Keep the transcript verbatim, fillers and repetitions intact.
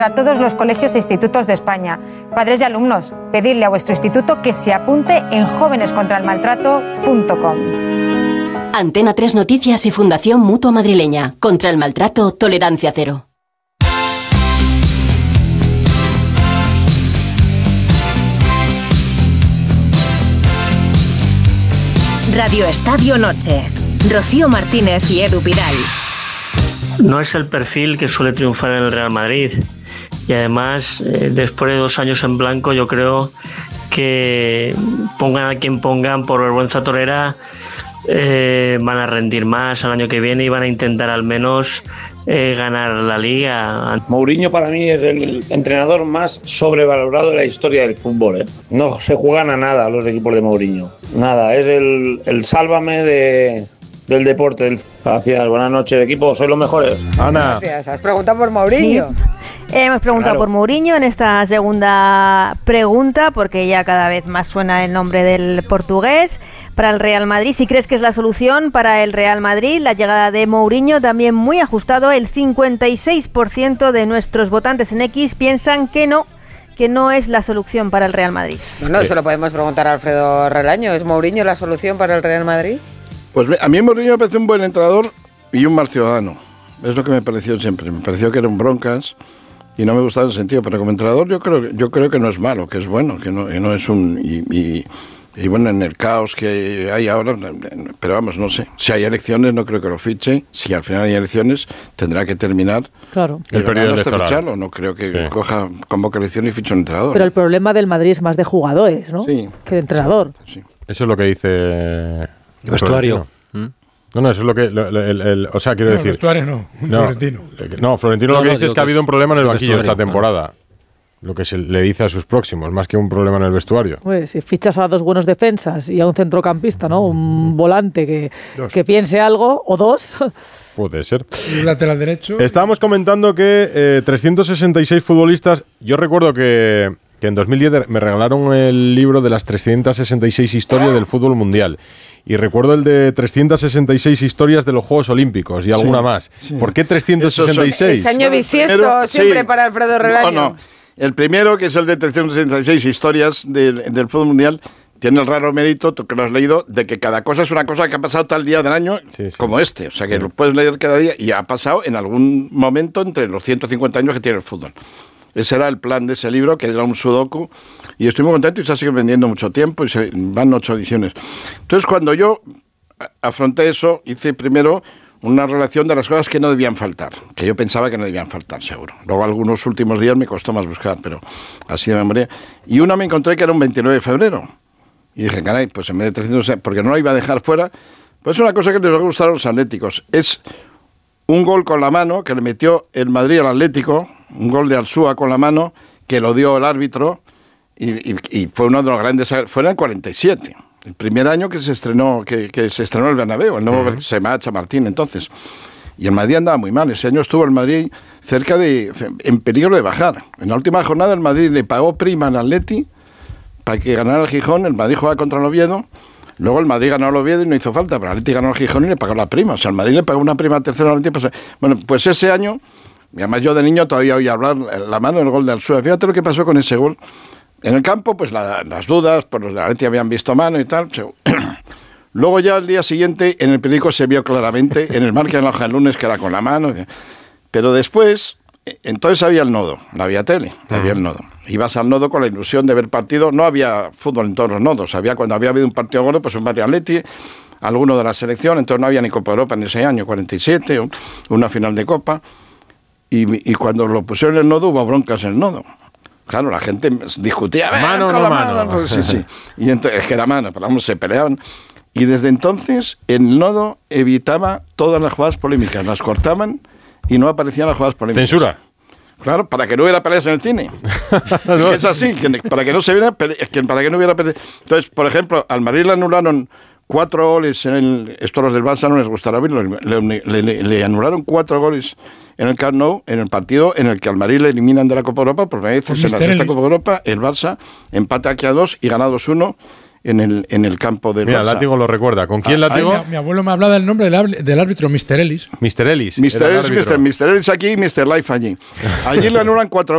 A todos los colegios e institutos de España. Padres y alumnos, pedidle a vuestro instituto que se apunte en jóvenes contra el maltrato punto com. Antena tres Noticias y Fundación Mutua Madrileña. Contra el maltrato, tolerancia cero. Radio Estadio Noche. Rocío Martínez y Edu Pidal. No es el perfil que suele triunfar en el Real Madrid. Y además, eh, después de dos años en blanco, yo creo que pongan a quien pongan por vergüenza torera, eh, van a rendir más al año que viene y van a intentar al menos eh, ganar la Liga. Mourinho para mí es el entrenador más sobrevalorado de la historia del fútbol, ¿eh? No se juegan a nada los equipos de Mourinho. Nada, es el, el sálvame de, del deporte. Del... Gracias, buenas noches, equipo, sois los mejores. Ana. Gracias, has preguntado por Mourinho. Sí. Hemos preguntado Claro. por Mourinho en esta segunda pregunta, porque ya cada vez más suena el nombre del portugués para el Real Madrid. Si crees que es la solución para el Real Madrid, la llegada de Mourinho, también muy ajustado. El cincuenta y seis por ciento de nuestros votantes en X piensan que no, que no es la solución para el Real Madrid. Bueno, eso lo podemos preguntar a Alfredo Relaño. ¿Es Mourinho la solución para el Real Madrid? Pues a mí Mourinho me parece un buen entrenador y un mal ciudadano. Es lo que me pareció siempre. Me pareció que era un broncas y no me gustaba el sentido, pero como entrenador yo creo, yo creo que no es malo, que es bueno, que no, que no es un... Y, y, y bueno, en el caos que hay ahora, pero vamos, no sé. Si hay elecciones no creo que lo fiche. Si al final hay elecciones tendrá que terminar claro. el periodo electoral. No creo que sí. coja, convoque elecciones y fiche un entrenador. Pero el problema del Madrid es más de jugadores, ¿no? Sí. Que de entrenador. Sí, sí. Eso es lo que dice... El vestuario. ¿Mm? No, no, eso es lo que... Lo, lo, el, el, o sea, quiero no, decir... El vestuario no, no, Florentino. No, Florentino no, lo que no, dice es que, que ha habido un problema en el, el banquillo esta temporada. Claro. Lo que se le dice a sus próximos, más que un problema en el vestuario. Pues si fichas a dos buenos defensas y a un centrocampista, ¿no? Un volante que, que piense algo, o dos... Puede ser. Un lateral derecho. Estábamos comentando que eh, trescientos sesenta y seis futbolistas... Yo recuerdo que... que en dos mil diez me regalaron el libro de las trescientas sesenta y seis historias del fútbol mundial. Y recuerdo el de trescientas sesenta y seis historias de los Juegos Olímpicos y alguna sí, más. Sí. ¿Por qué trescientos sesenta y seis? Es año bisiesto primero, siempre sí. para Alfredo Relaño. No, no. El primero, que es el de trescientas sesenta y seis historias de, del fútbol mundial, tiene el raro mérito, tú que lo has leído, de que cada cosa es una cosa que ha pasado tal día del año sí, sí. como este. O sea, que sí. lo puedes leer cada día y ha pasado en algún momento entre los ciento cincuenta años que tiene el fútbol. Ese era el plan de ese libro, que era un sudoku, y estoy muy contento y se ha seguido vendiendo mucho tiempo y se van ocho ediciones. Entonces, cuando yo afronté eso, hice primero una relación de las cosas que no debían faltar, que yo pensaba que no debían faltar, seguro. Luego, algunos últimos días me costó más buscar, pero así de memoria. Y una me encontré que era un veintinueve de febrero. Y dije, caray, pues en vez de trescientos, porque no lo iba a dejar fuera, pues es una cosa que les va a gustar a los atléticos. Es un gol con la mano que le metió el Madrid al Atlético, un gol de Alsúa con la mano, que lo dio el árbitro, y, y, y fue uno de los grandes... Fue en el cuarenta y siete, el primer año que se estrenó que, que se estrenó el Bernabéu, el nuevo uh-huh. se llamaba Chamartín entonces. Y el Madrid andaba muy mal. Ese año estuvo el Madrid cerca de... en peligro de bajar. En la última jornada el Madrid le pagó prima al Atleti para que ganara el Gijón. El Madrid jugaba contra el Oviedo. Luego el Madrid ganó al Oviedo y no hizo falta, pero el Atleti ganó al Gijón y le pagó la prima. O sea, el Madrid le pagó una prima al tercero al Atleti. Pues, bueno, pues ese año... Y además yo de niño todavía oí hablar la mano del gol de Alsúa. Fíjate lo que pasó con ese gol. En el campo, pues la, las dudas, pues los de Atleti habían visto mano y tal. Luego ya al día siguiente en el periódico se vio claramente, en el marca en la hoja del lunes, que era con la mano. Pero después, entonces había el nodo, no había tele, uh-huh. había el nodo. Ibas al nodo con la ilusión de ver partido. No había fútbol en todos los nodos. Había, cuando había habido un partido gordo, pues un Madrid Atleti, alguno de la selección. Entonces no había ni Copa Europa en ese año, cuarenta y siete, una final de Copa. Y, y cuando lo pusieron en el nodo, hubo broncas en el nodo. Claro, la gente discutía. Mano o no mano. mano. Sí, sí. Y entonces, es que era mano, pero vamos, se peleaban. Y desde entonces, el nodo evitaba todas las jugadas polémicas. Las cortaban y no aparecían las jugadas polémicas. ¿Censura? Claro, para que no hubiera peleas en el cine. no. Es así, que para que no se viera pele- que para que no hubiera peleas. Entonces, por ejemplo, al Madrid le anularon cuatro goles en el... Esto los del Barça no les gustará verlo. Le, le, le, le anularon cuatro goles en el Camp Nou, en el partido en el que al Madrid le eliminan de la Copa Europa, por primera vez en la sexta Copa Europa, el Barça empata aquí a dos y gana dos uno en el, en el campo del Mira, Barça. Látigo lo recuerda. ¿Con quién ah, Látigo? Mi, mi abuelo me hablaba del nombre del, del árbitro, mister Ellis. mister Ellis. mister Ellis, mister Ellis aquí y mister Life allí. Allí le anulan cuatro